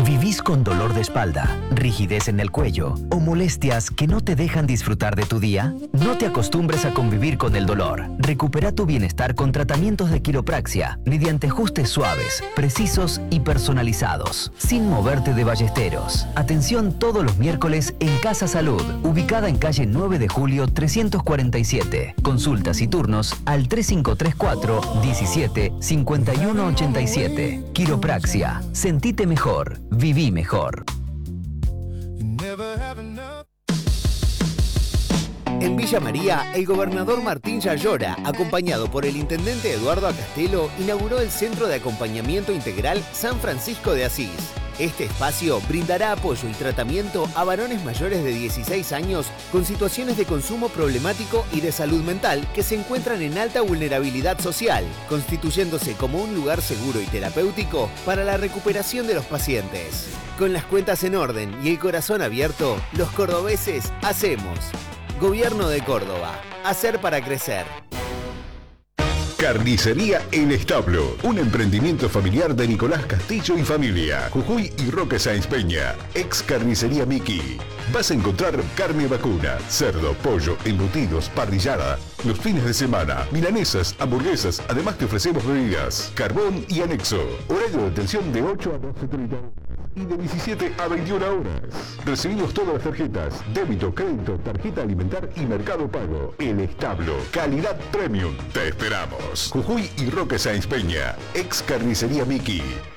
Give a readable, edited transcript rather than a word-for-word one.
¿Vivís con dolor de espalda, rigidez en el cuello o molestias que no te dejan disfrutar de tu día? No te acostumbres a convivir con el dolor. Recupera tu bienestar con tratamientos de quiropraxia mediante ajustes suaves, precisos y personalizados, sin moverte de Ballesteros. Atención todos los miércoles en Casa Salud, ubicada en calle 9 de Julio 347. Consultas y turnos al 3534 17 51 87. Quiropraxia. Sentite mejor. Viví mejor. En Villa María, el gobernador Martín Yayora, acompañado por el intendente Eduardo Acastelo, inauguró el Centro de Acompañamiento Integral San Francisco de Asís. Este espacio brindará apoyo y tratamiento a varones mayores de 16 años con situaciones de consumo problemático y de salud mental que se encuentran en alta vulnerabilidad social, constituyéndose como un lugar seguro y terapéutico para la recuperación de los pacientes. Con las cuentas en orden y el corazón abierto, los cordobeses hacemos. Gobierno de Córdoba. Hacer para crecer. Carnicería El Establo, un emprendimiento familiar de Nicolás Castillo y familia, Jujuy y Roque Sáenz Peña, ex Carnicería Miki. Vas a encontrar carne vacuna, cerdo, pollo, embutidos, parrillada, los fines de semana, milanesas, hamburguesas, además te ofrecemos bebidas, carbón y anexo. Horario de atención de 8 a 12:30 y de 17 a 21 horas. Recibimos todas las tarjetas, débito, crédito, tarjeta alimentar y mercado pago. El Establo, calidad premium. Te esperamos. Jujuy y Roque Sáenz Peña, ex Carnicería Miki.